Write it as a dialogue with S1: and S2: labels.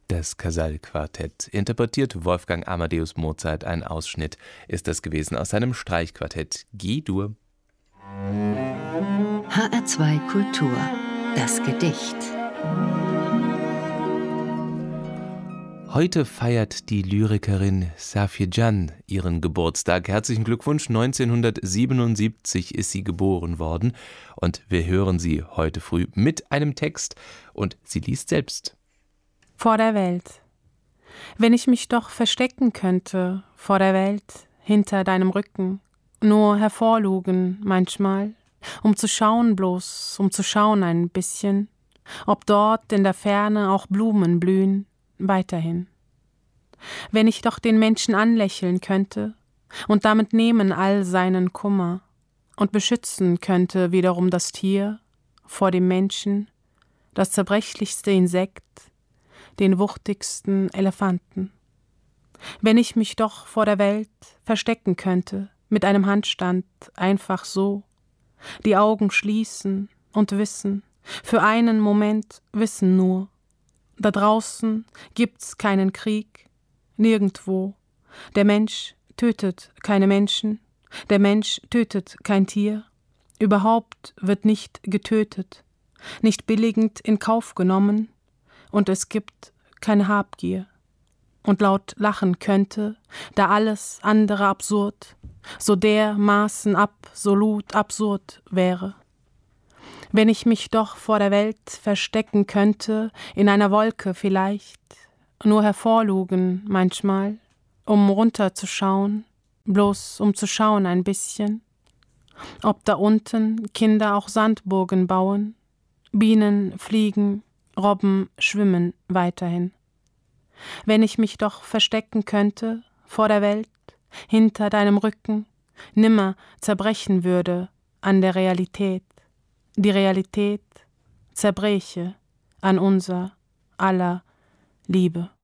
S1: Das Casal-Quartett. Interpretiert Wolfgang Amadeus Mozart. Ein Ausschnitt ist das gewesen aus seinem Streichquartett G-Dur.
S2: HR2 Kultur. Das Gedicht.
S1: Heute feiert die Lyrikerin Safiye Can ihren Geburtstag. Herzlichen Glückwunsch, 1977 ist sie geboren worden und wir hören sie heute früh mit einem Text und sie liest selbst.
S3: Vor der Welt. Wenn ich mich doch verstecken könnte, vor der Welt, hinter deinem Rücken, nur hervorlugen manchmal, um zu schauen bloß, um zu schauen ein bisschen, ob dort in der Ferne auch Blumen blühen, weiterhin. Wenn ich doch den Menschen anlächeln könnte und damit nehmen all seinen Kummer und beschützen könnte wiederum das Tier vor dem Menschen, das zerbrechlichste Insekt, den wuchtigsten Elefanten. Wenn ich mich doch vor der Welt verstecken könnte, mit einem Handstand, einfach so, die Augen schließen und wissen, für einen Moment wissen nur, da draußen gibt's keinen Krieg, nirgendwo. Der Mensch tötet keine Menschen, der Mensch tötet kein Tier, überhaupt wird nicht getötet, nicht billigend in Kauf genommen, und es gibt keine Habgier. Und laut lachen könnte, da alles andere absurd, so dermaßen absolut absurd wäre. Wenn ich mich doch vor der Welt verstecken könnte, in einer Wolke vielleicht, nur hervorlugen manchmal, um runterzuschauen, bloß um zu schauen ein bisschen, ob da unten Kinder auch Sandburgen bauen, Bienen fliegen, Robben schwimmen weiterhin. Wenn ich mich doch verstecken könnte, vor der Welt, hinter deinem Rücken, nimmer zerbrechen würde an der Realität, die Realität zerbreche an unser aller Liebe.